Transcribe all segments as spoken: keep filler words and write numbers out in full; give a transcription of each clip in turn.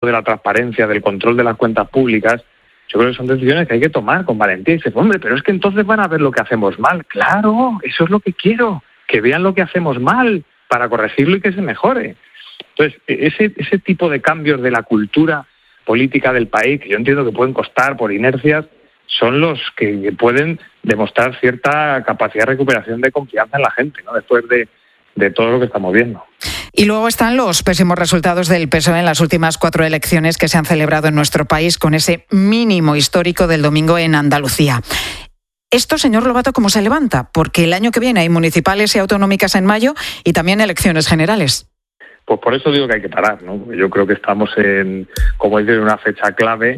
de la transparencia, del control de las cuentas públicas, yo creo que son decisiones que hay que tomar con valentía. Y dices, hombre, pero es que entonces van a ver lo que hacemos mal. Claro, eso es lo que quiero, que vean lo que hacemos mal para corregirlo y que se mejore. Entonces, ese, ese tipo de cambios de la cultura política del país, que yo entiendo que pueden costar por inercias, son los que pueden demostrar cierta capacidad de recuperación de confianza en la gente, ¿no? Después de, de todo lo que estamos viendo. Y luego están los pésimos resultados del P S O E en las últimas cuatro elecciones que se han celebrado en nuestro país, con ese mínimo histórico del domingo en Andalucía. Esto, señor Lobato, ¿cómo se levanta? Porque el año que viene hay municipales y autonómicas en mayo y también elecciones generales. Pues por eso digo que hay que parar, ¿no? Yo creo que estamos en, como dices, una fecha clave,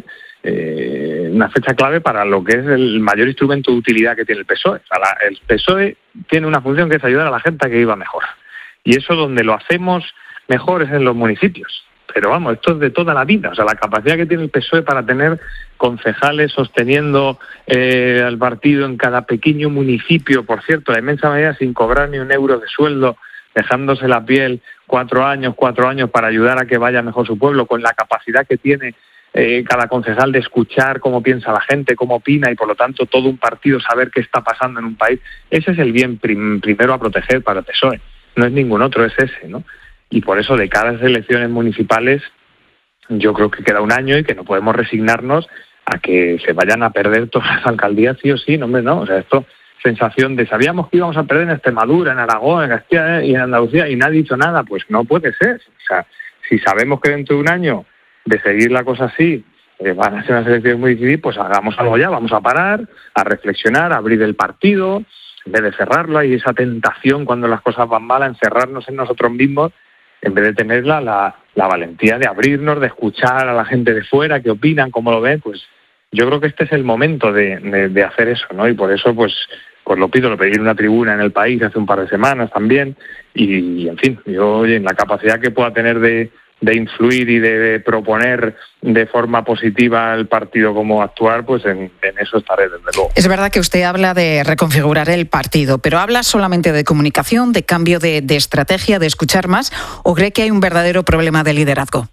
eh, una fecha clave para lo que es el mayor instrumento de utilidad que tiene el P S O E. O sea, la, el P S O E tiene una función que es ayudar a la gente a que viva mejor. Y eso donde lo hacemos mejor es en los municipios. Pero vamos, esto es de toda la vida. O sea, la capacidad que tiene el P S O E para tener concejales sosteniendo eh, al partido en cada pequeño municipio, por cierto, la inmensa mayoría sin cobrar ni un euro de sueldo, dejándose la piel cuatro años, cuatro años para ayudar a que vaya mejor su pueblo, con la capacidad que tiene eh, cada concejal de escuchar cómo piensa la gente, cómo opina, y por lo tanto todo un partido saber qué está pasando en un país. Ese es el bien prim- primero a proteger para el P S O E. No es ningún otro, es ese, ¿no? Y por eso de cara a las elecciones municipales yo creo que queda un año y que no podemos resignarnos a que se vayan a perder todas las alcaldías sí o sí, no, hombre, no. O sea, esto, sensación de sabíamos que íbamos a perder en Extremadura, en Aragón, en Castilla y en Andalucía y nadie ha dicho nada, pues no puede ser. O sea, si sabemos que dentro de un año de seguir la cosa así eh, van a ser unas elecciones muy difíciles, pues hagamos algo ya, vamos a parar, a reflexionar, a abrir el partido. En vez de cerrarlo, hay esa tentación cuando las cosas van mal a encerrarnos en nosotros mismos, en vez de tener la, la, la valentía de abrirnos, de escuchar a la gente de fuera, qué opinan, cómo lo ven. Pues yo creo que este es el momento de, de, de hacer eso, ¿no? Y por eso, pues, pues lo pido, lo pedí en una tribuna en el país hace un par de semanas también, y, en fin, yo, oye, en la capacidad que pueda tener de, de influir y de proponer de forma positiva el partido cómo actuar, pues en, en eso estaré, desde luego. Es verdad que usted habla de reconfigurar el partido, pero ¿habla solamente de comunicación, de cambio de, de estrategia, de escuchar más, o cree que hay un verdadero problema de liderazgo?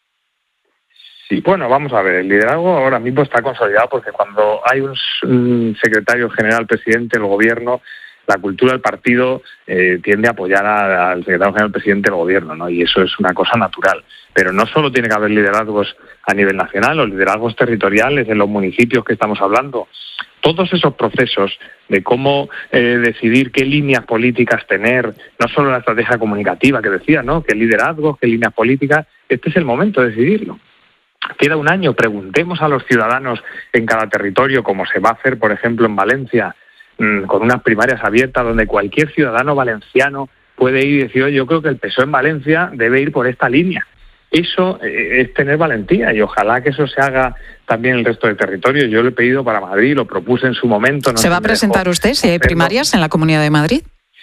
Sí, bueno, vamos a ver, el liderazgo ahora mismo está consolidado porque cuando hay un, un secretario general, presidente del gobierno, la cultura del partido eh, tiende a apoyar a, al secretario general presidente del gobierno, ¿no? Y eso es una cosa natural. Pero no solo tiene que haber liderazgos a nivel nacional, los liderazgos territoriales en los municipios que estamos hablando. Todos esos procesos de cómo eh, decidir qué líneas políticas tener, no solo la estrategia comunicativa que decía, ¿no? Qué liderazgos, qué líneas políticas, este es el momento de decidirlo. Queda un año, preguntemos a los ciudadanos en cada territorio, como se va a hacer, por ejemplo, en Valencia, con unas primarias abiertas donde cualquier ciudadano valenciano puede ir y decir, oye, yo creo que el P S O E en Valencia debe ir por esta línea. Eso eh, es tener valentía y ojalá que eso se haga también en el resto de territorios. Yo lo he pedido para Madrid, lo propuse en su momento. No ¿Se va a presentar usted si hay primarias en la Comunidad de Madrid?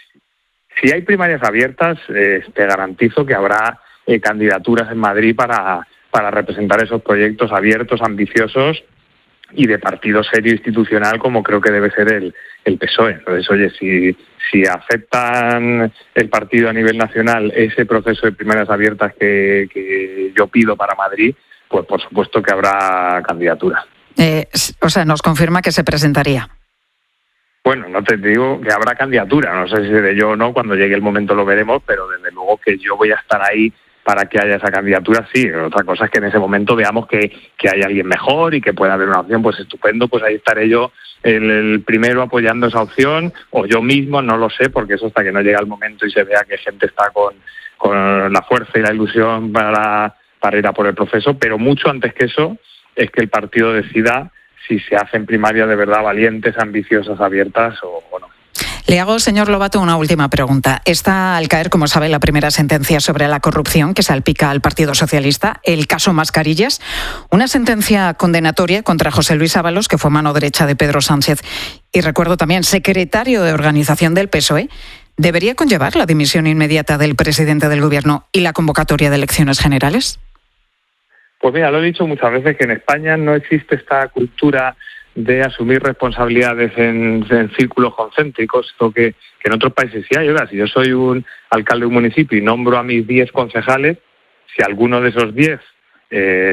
Si hay primarias abiertas, eh, te garantizo que habrá eh, candidaturas en Madrid para, para representar esos proyectos abiertos, ambiciosos y de partido serio institucional como creo que debe ser el, el P S O E. Entonces, oye, si, si aceptan el partido a nivel nacional ese proceso de primarias abiertas que, que yo pido para Madrid, pues por supuesto que habrá candidatura. Eh, o sea, nos confirma que se presentaría. Bueno, no te digo que habrá candidatura, no sé si de yo o no, cuando llegue el momento lo veremos, pero desde luego que yo voy a estar ahí para que haya esa candidatura, sí. Otra cosa es que en ese momento veamos que, que hay alguien mejor y que pueda haber una opción, pues estupendo, pues ahí estaré yo el, el primero apoyando esa opción, o yo mismo, no lo sé, porque eso hasta que no llega el momento y se vea que gente está con, con la fuerza y la ilusión para, para ir a por el proceso, pero mucho antes que eso es que el partido decida si se hacen primarias de verdad valientes, ambiciosas, abiertas o, o no. Le hago, señor Lobato, una última pregunta. Está al caer, como sabe, la primera sentencia sobre la corrupción que salpica al Partido Socialista, el caso Mascarillas. Una sentencia condenatoria contra José Luis Ábalos, que fue mano derecha de Pedro Sánchez y, recuerdo también, secretario de organización del P S O E. ¿Debería conllevar la dimisión inmediata del presidente del Gobierno y la convocatoria de elecciones generales? Pues mira, lo he dicho muchas veces que en España no existe esta cultura de asumir responsabilidades en, en círculos concéntricos, esto que, que en otros países sí hay. Oiga, si yo soy un alcalde de un municipio y nombro a mis diez concejales, si alguno de esos diez Eh,